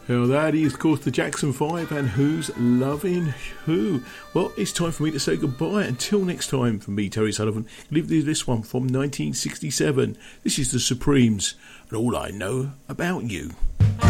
Well, that is, of course, the Jackson 5 and Who's Loving Who. Well, it's time for me to say goodbye. Until next time, from me, Terry Sullivan, leave this one from 1967. This is the Supremes, and All I Know About You.